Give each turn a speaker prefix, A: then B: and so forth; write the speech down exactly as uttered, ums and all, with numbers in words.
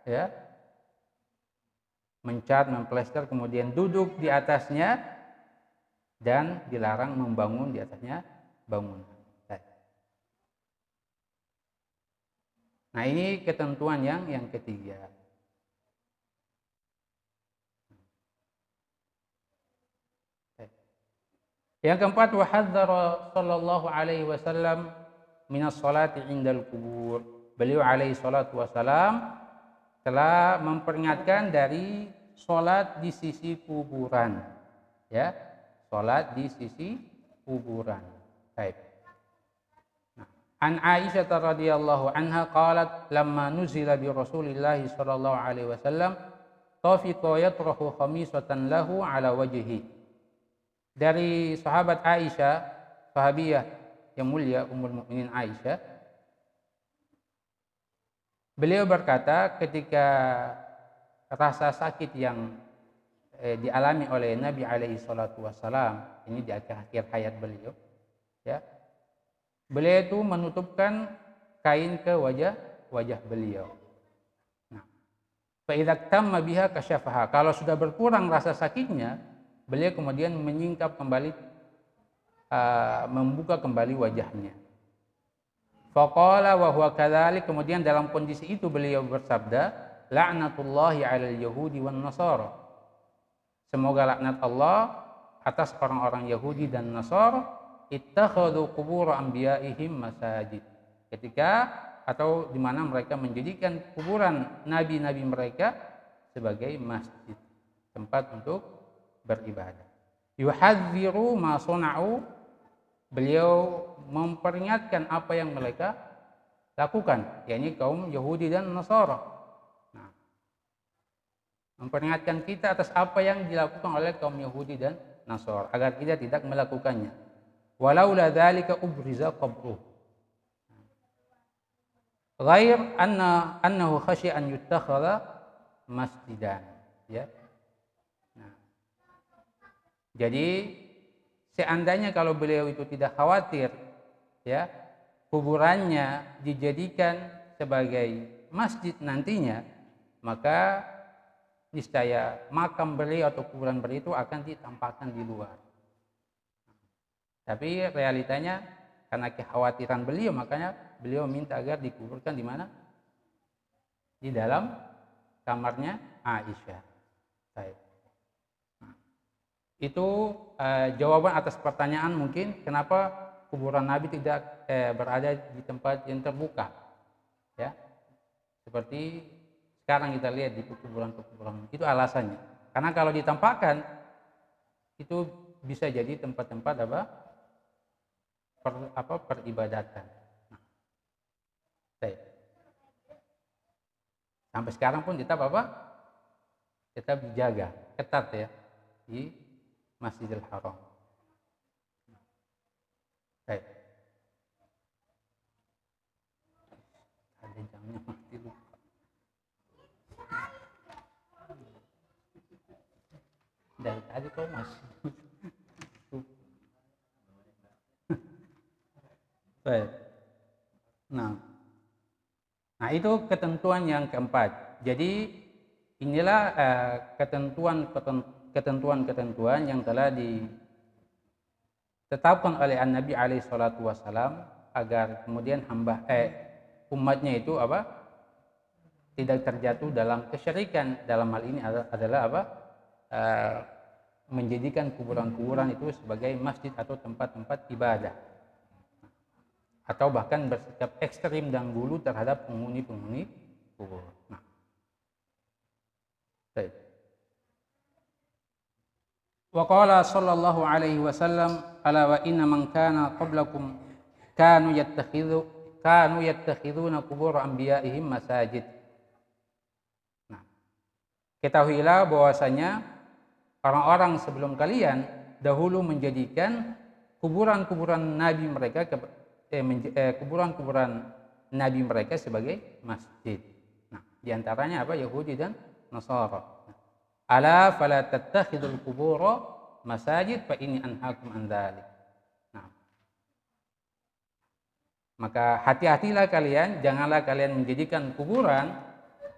A: ya, mencat, memplester, kemudian duduk di atasnya, dan dilarang membangun di atasnya bangunan. Nah, ini ketentuan yang yang ketiga. Yang keempat, wa hadzara sallallahu alaihi wasallam minas salati indal kubur. Beliau alaihi salatu wasalam telah memperingatkan dari salat di sisi kuburan. Ya, salat di sisi kuburan. Baik. Nah, an Aisyah radhiyallahu anha qalat lamma nuzila bi Rasulillah sallallahu alaihi wasallam tafiqa yatrahu khamisatan lahu ala wajhi. Dari sahabat Aisyah, sahabiyah yang mulia Ummul Mukminin Aisyah, beliau berkata ketika rasa sakit yang eh, dialami oleh Nabi alaihi salatu wassalam, ini di akhir-akhir hayat beliau, ya, beliau itu menutupkan kain ke wajah wajah beliau. Nah, fa idza tamma biha kasyafaha. Kalau sudah berkurang rasa sakitnya, beliau kemudian menyingkap kembali, uh, membuka kembali wajahnya. Faqala wa huwa kadzalik, kemudian dalam kondisi itu beliau bersabda, la'natullahi 'alal yahudi wan nasara. Semoga laknat Allah atas orang-orang Yahudi dan Nasara, ittakhadhu qubur anbiya'ihim masajid. Ketika atau di mana mereka menjadikan kuburan nabi-nabi mereka sebagai masjid, tempat untuk beribadah. Yuhadziru ma suna'u, beliau memperingatkan apa yang mereka lakukan, yakni kaum Yahudi dan Nasara. Nah, memperingatkan kita atas apa yang dilakukan oleh kaum Yahudi dan Nasara agar kita tidak melakukannya. Walaula dzalika ubriza qabruh. Ghair anna annahu khasya an yuttakhadha masjidan, ya. Jadi seandainya kalau beliau itu tidak khawatir, ya, kuburannya dijadikan sebagai masjid nantinya, maka niscaya makam beliau atau kuburan beliau itu akan ditampakkan di luar. Tapi realitanya karena kekhawatiran beliau, makanya beliau minta agar dikuburkan di mana? Di dalam kamarnya Aisyah. Baik. Itu uh, jawaban atas pertanyaan mungkin kenapa kuburan Nabi tidak eh, berada di tempat yang terbuka, ya, seperti sekarang kita lihat di kuburan-kuburan. Itu alasannya, karena kalau ditampakkan itu bisa jadi tempat-tempat apa, per, apa peribadatan. Nah, sampai sekarang pun tetap apa, tetap dijaga ketat, ya, di Masjidil Haram. Baik. Ada jamnya mati lupa. Dari tadi kau masih. Baik. Nah, nah itu ketentuan yang keempat. Jadi inilah uh, ketentuan ketentuan ketentuan-ketentuan yang telah ditetapkan oleh An-Nabi alaihi salatu wasalam agar kemudian hamba eh umatnya itu apa? Tidak terjatuh dalam kesyirikan. Dalam hal ini adalah apa? Uh, menjadikan kuburan-kuburan itu sebagai masjid atau tempat-tempat ibadah. Atau bahkan bersikap ekstrim dan gulu terhadap penghuni-penghuni kubur. Nah. Baik. Wa qala sallallahu alaihi wasallam ala wa inna man kana qablakum kanu yattakhidhu kanu yattakhiduna qubur anbiya'ihim masajid. Nah, ketahuilah bahwasanya orang-orang sebelum kalian dahulu menjadikan kuburan-kuburan nabi mereka eh, eh, kuburan-kuburan nabi mereka sebagai masjid. Nah, diantaranya apa? Yahudi dan Nasara. Ala fala tattakhidul qubura masajid fa inni anhaakum an dzalik. Nah, maka hati-hatilah kalian, janganlah kalian menjadikan kuburan